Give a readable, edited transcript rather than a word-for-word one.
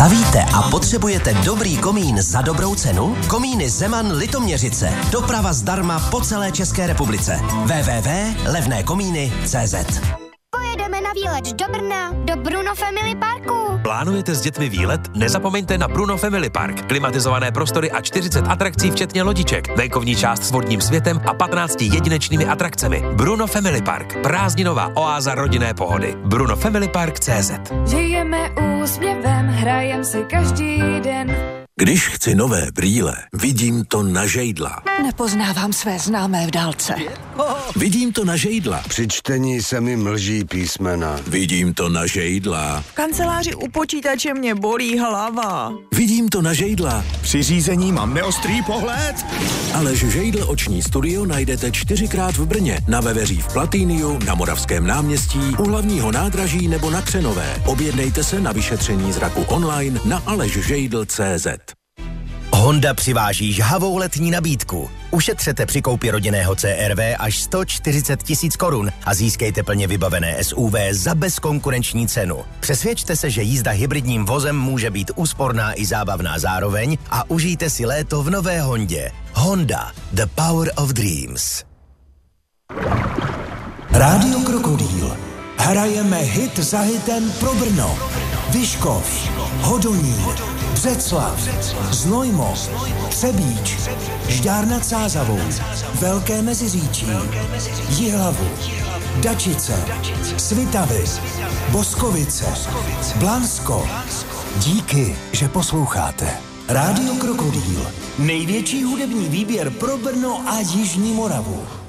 Stavíte a potřebujete dobrý komín za dobrou cenu? Komíny Zeman Litoměřice. Doprava zdarma po celé České republice. www.levnékomíny.cz. Pojedeme na výlet do Brna, do Bruno Family Parku. Plánujete s dětmi výlet? Nezapomeňte na Bruno Family Park. Klimatizované prostory a 40 atrakcí včetně lodiček. Venkovní část s vodním světem a 15 jedinečnými atrakcemi. Bruno Family Park. Prázdninová oáza rodinné pohody. BrunoFamilyPark.cz. Žijeme úsměvem, hrajem si každý den. Když chci nové brýle, vidím to na Žejdla. Nepoznávám své známé v dálce. Vidím to na Žejdla. Při čtení se mi mlží písmena. Vidím to na Žejdla. V kanceláři u počítače mě bolí hlava. Vidím to na Žejdla. Při řízení mám neostrý pohled. Alež Žejdl oční studio najdete 4krát v Brně, na Veveří v Platýniu, na Moravském náměstí, u hlavního nádraží nebo na Křenové. Objednejte se na vyšetření zraku online na alešžejdl.cz. Honda přiváží žhavou letní nabídku. Ušetřete při koupi rodinného CR-V až 140 000 korun a získejte plně vybavené SUV za bezkonkurenční cenu. Přesvědčte se, že jízda hybridním vozem může být úsporná i zábavná zároveň a užijte si léto v nové Hondě. Honda. The Power of Dreams. Rádio Krokodýl. Hrajeme hit za hitem pro Brno. Vyškov, Hodonín, Břeclav, Znojmo, Třebíč, Žďár nad Sázavou, Velké Meziříčí, Jihlavu, Dačice, Svitavy, Boskovice, Blansko. Díky, že posloucháte. Rádio Krokodýl. Největší hudební výběr pro Brno a Jižní Moravu.